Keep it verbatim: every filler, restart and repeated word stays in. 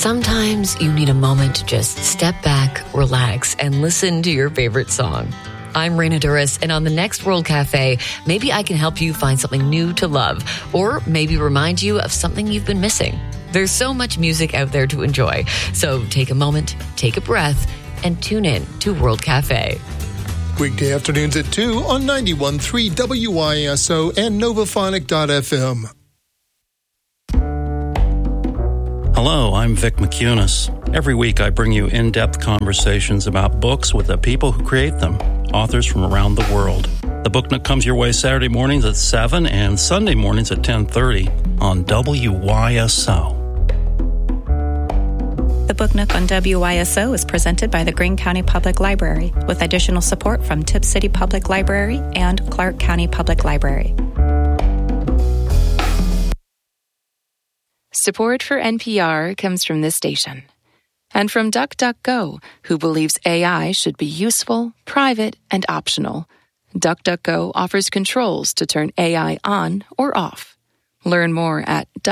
Sometimes you need a moment to just step back, relax, and listen to your favorite song. I'm Raina Duras, and on the next World Cafe, maybe I can help you find something new to love, or maybe remind you of something you've been missing. There's so much music out there to enjoy, so take a moment, take a breath, and tune in to World Cafe. Weekday afternoons at two on ninety-one point three W I S O and Novophonic dot f m. Hello, I'm Vic McCunis. Every week I bring you in-depth conversations about books with the people who create them, authors from around the world. The Book Nook comes your way Saturday mornings at seven and Sunday mornings at ten thirty on W Y S O. The Book Nook on W Y S O is presented by the Greene County Public Library, with additional support from Tipp City Public Library and Clark County Public Library. Support for N P R comes from this station. And from DuckDuckGo, who believes A I should be useful, private, and optional. DuckDuckGo offers controls to turn A I on or off. Learn more at duck